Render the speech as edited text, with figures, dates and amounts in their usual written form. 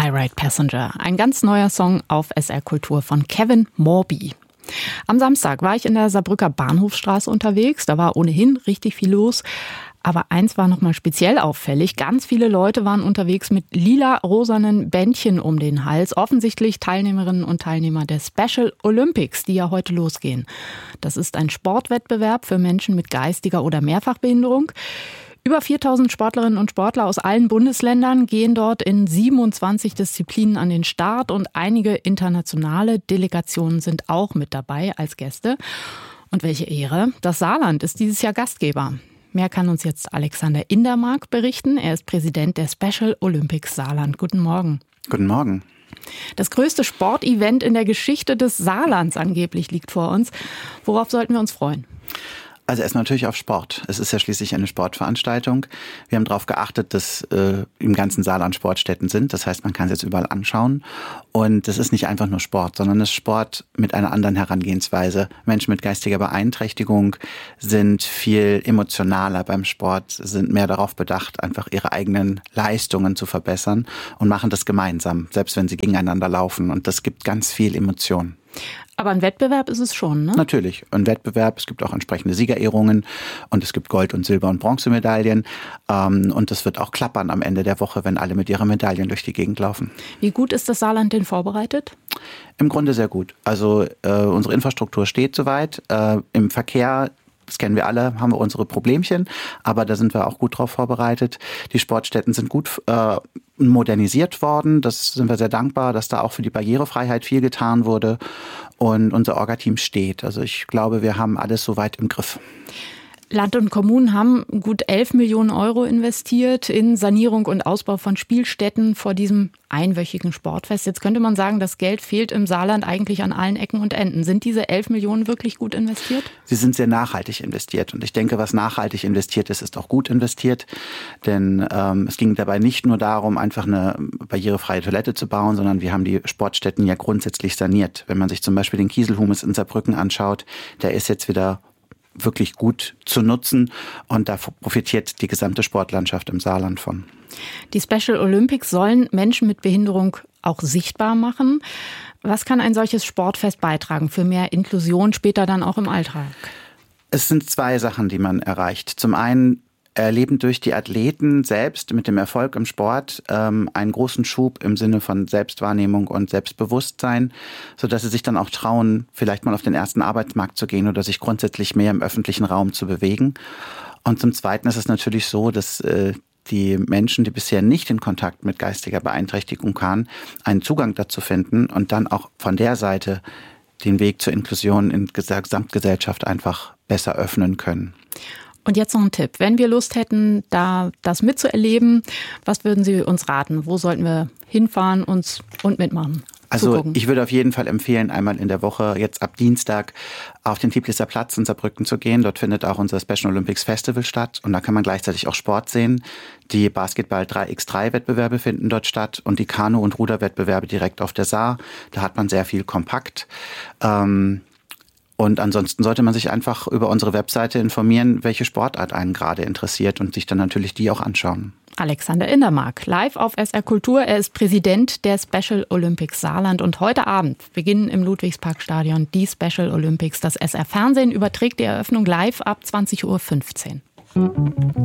Skyride Passenger, ein ganz neuer Song auf SR Kultur von Kevin Morby. Am Samstag war ich in der Saarbrücker Bahnhofstraße unterwegs, da war ohnehin richtig viel los. Aber eins war nochmal speziell auffällig. Ganz viele Leute waren unterwegs mit lila-rosanen Bändchen um den Hals. Offensichtlich Teilnehmerinnen und Teilnehmer der Special Olympics, die ja heute losgehen. Das ist ein Sportwettbewerb für Menschen mit geistiger oder Mehrfachbehinderung. Über 4000 Sportlerinnen und Sportler aus allen Bundesländern gehen dort in 27 Disziplinen an den Start. Und einige internationale Delegationen sind auch mit dabei als Gäste. Und welche Ehre, das Saarland ist dieses Jahr Gastgeber. Mehr kann uns jetzt Alexander Indermark berichten. Er ist Präsident der Special Olympics Saarland. Guten Morgen. Guten Morgen. Das größte Sportevent in der Geschichte des Saarlands angeblich liegt vor uns. Worauf sollten wir uns freuen? Also erst natürlich auf Sport. Es ist ja schließlich eine Sportveranstaltung. Wir haben darauf geachtet, dass im ganzen Saarland Sportstätten sind. Das heißt, man kann es jetzt überall anschauen. Und es ist nicht einfach nur Sport, sondern es ist Sport mit einer anderen Herangehensweise. Menschen mit geistiger Beeinträchtigung sind viel emotionaler beim Sport, sind mehr darauf bedacht, einfach ihre eigenen Leistungen zu verbessern und machen das gemeinsam, selbst wenn sie gegeneinander laufen. Und das gibt ganz viel Emotion. Aber ein Wettbewerb ist es schon, ne? Natürlich, ein Wettbewerb. Es gibt auch entsprechende Siegerehrungen und es gibt Gold-, und Silber- und Bronzemedaillen. Und es wird auch klappern am Ende der Woche, wenn alle mit ihren Medaillen durch die Gegend laufen. Wie gut ist das Saarland denn vorbereitet? Im Grunde sehr gut. Also unsere Infrastruktur steht soweit. Im Verkehr, das kennen wir alle, haben wir unsere Problemchen, aber da sind wir auch gut drauf vorbereitet. Die Sportstätten sind gut modernisiert worden. Das sind wir sehr dankbar, dass da auch für die Barrierefreiheit viel getan wurde und unser Orga-Team steht. Also ich glaube, wir haben alles soweit im Griff. Land und Kommunen haben gut 11 Millionen Euro investiert in Sanierung und Ausbau von Spielstätten vor diesem einwöchigen Sportfest. Jetzt könnte man sagen, das Geld fehlt im Saarland eigentlich an allen Ecken und Enden. Sind diese 11 Millionen wirklich gut investiert? Sie sind sehr nachhaltig investiert. Und ich denke, was nachhaltig investiert ist, ist auch gut investiert. Denn es ging dabei nicht nur darum, einfach eine barrierefreie Toilette zu bauen, sondern wir haben die Sportstätten ja grundsätzlich saniert. Wenn man sich zum Beispiel den Kieselhumus in Saarbrücken anschaut, der ist jetzt wieder wirklich gut zu nutzen und da profitiert die gesamte Sportlandschaft im Saarland von. Die Special Olympics sollen Menschen mit Behinderung auch sichtbar machen. Was kann ein solches Sportfest beitragen für mehr Inklusion später dann auch im Alltag? Es sind zwei Sachen, die man erreicht. Zum einen erleben durch die Athleten selbst mit dem Erfolg im Sport einen großen Schub im Sinne von Selbstwahrnehmung und Selbstbewusstsein, sodass sie sich dann auch trauen, vielleicht mal auf den ersten Arbeitsmarkt zu gehen oder sich grundsätzlich mehr im öffentlichen Raum zu bewegen. Und zum Zweiten ist es natürlich so, dass die Menschen, die bisher nicht in Kontakt mit geistiger Beeinträchtigung kamen, einen Zugang dazu finden und dann auch von der Seite den Weg zur Inklusion in der Gesamtgesellschaft einfach besser öffnen können. Und jetzt noch ein Tipp. Wenn wir Lust hätten, da das mitzuerleben, was würden Sie uns raten? Wo sollten wir hinfahren und mitmachen? Also ich würde auf jeden Fall empfehlen, einmal in der Woche, jetzt ab Dienstag, auf den Tiblisser Platz in Saarbrücken zu gehen. Dort findet auch unser Special Olympics Festival statt und da kann man gleichzeitig auch Sport sehen. Die Basketball 3x3-Wettbewerbe finden dort statt und die Kanu- und Ruderwettbewerbe direkt auf der Saar. Da hat man sehr viel kompakt. Und ansonsten sollte man sich einfach über unsere Webseite informieren, welche Sportart einen gerade interessiert und sich dann natürlich die auch anschauen. Alexander Indermark, live auf SR Kultur. Er ist Präsident der Special Olympics Saarland. Und heute Abend beginnen im Ludwigsparkstadion die Special Olympics. Das SR Fernsehen überträgt die Eröffnung live ab 20:15 Uhr.